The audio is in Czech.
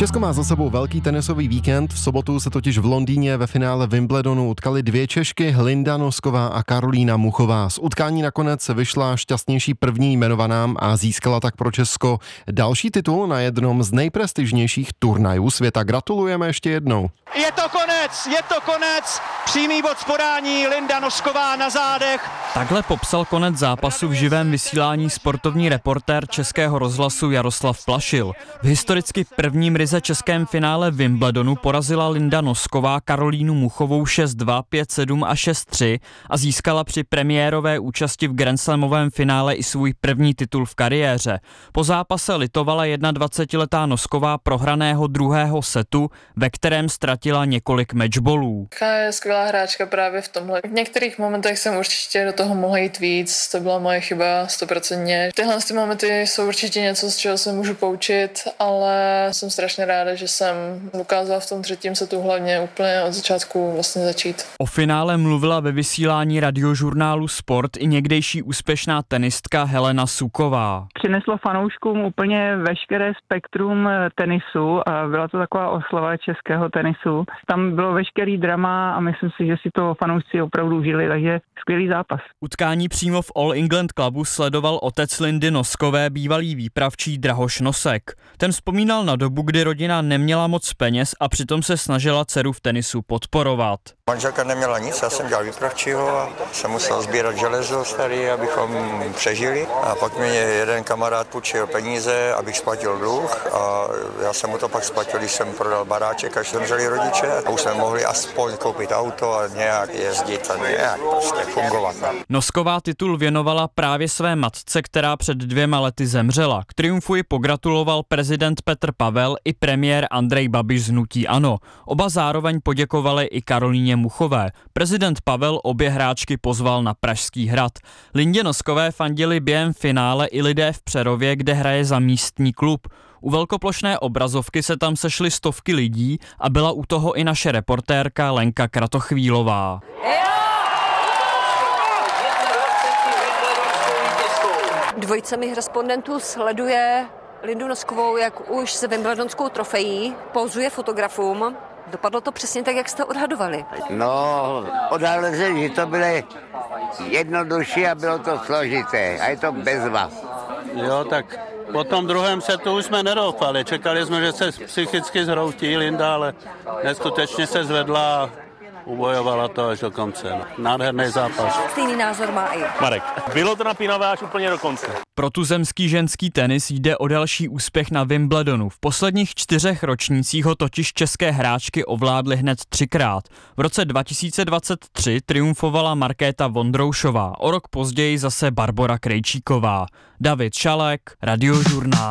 Česko má za sebou velký tenisový víkend. V sobotu se totiž v Londýně ve finále Wimbledonu utkaly dvě Češky, Linda Nosková a Karolína Muchová. Z utkání nakonec vyšla šťastnější první jmenovaná a získala tak pro Česko další titul na jednom z nejprestižnějších turnajů světa. Gratulujeme ještě jednou. Je to konec, přímý bod z podání, Linda Nosková na zádech. Takhle popsal konec zápasu v živém vysílání sportovní reportér Českého rozhlasu Jaroslav Plašil. V historicky prvním ryze českém finále Wimbledonu porazila Linda Nosková Karolínu Muchovou 6-2, 5-7 a 6-3 a získala při premiérové účasti v grandslamovém finále i svůj první titul v kariéře. Po zápase litovala 21letá Nosková prohraného druhého setu, ve kterém ztratila několik matchballů. Je skvělá hráčka právě v tomhle. V některých momentech jsem určitě do toho mohla jít víc, to byla moje chyba 100%. Tyhle momenty jsou určitě něco, z čeho se můžu poučit, ale jsem strašně ráda, že jsem dokázala v tom třetím setu hlavně úplně od začátku vlastně začít. O finále mluvila ve vysílání radiožurnálu Sport i někdejší úspěšná tenistka Helena Suková. Přineslo fanouškům úplně veškeré spektrum tenisu a byla to taková oslava českého tenisu. Tam bylo veškerý drama a myslím si, že si to fanoušci opravdu užili, takže skvělý zápas. Utkání přímo v All England Clubu sledoval otec Lindy Noskové, bývalý výpravčí Drahoš Nosek. Ten vzpomínal na dobu, kdy rodina neměla moc peněz a přitom se snažila dceru v tenisu podporovat. Manželka neměla nic, já jsem dělal výpravčího a jsem musel sbírat železo starý, abychom přežili. A pak mi jeden kamarád půjčil peníze, abych splatil dluh a já jsem mu to pak splatil, když jsem prodal baráček, až zemřeli rodiče a už jsme mohli aspoň koupit auto a nějak jezdit a nějak prostě fungovat. Nosková titul věnovala právě své matce, která před 2 lety zemřela. K triumfu ji pogratuloval prezident Petr Pavel i premiér Andrej Babiš z hnutí ANO. Oba zároveň poděkovali i Karolíně Muchové. Prezident Pavel obě hráčky pozval na Pražský hrad. Lindě Noskové fandili během finále i lidé v Přerově, kde hraje za místní klub. U velkoplošné obrazovky se tam sešly stovky lidí a byla u toho i naše reportérka Lenka Kratochvílová. Dvojice mých respondentů sleduje Lindu Noskovou, jak už se wimbledonskou trofejí pózuje fotografům. Dopadlo to přesně tak, jak jste odhadovali. No, odhadl se, že to bylo jednodušší a bylo to složité. A je to bezva. Jo, tak po tom druhém setu už jsme nedoufali. Čekali jsme, že se psychicky zhroutí Linda, ale neskutečně se zvedla a ubojovala to až do konce. Nádherný zápas. Stejný názor má i Marek. Bylo to napínavé až úplně do konce. Pro tuzemský ženský tenis jde o další úspěch na Wimbledonu. V posledních 4 ročnících ho totiž české hráčky ovládly hned 3krát. V roce 2023 triumfovala Markéta Vondroušová, o rok později zase Barbora Krejčíková. David Šalek, Radiožurnál.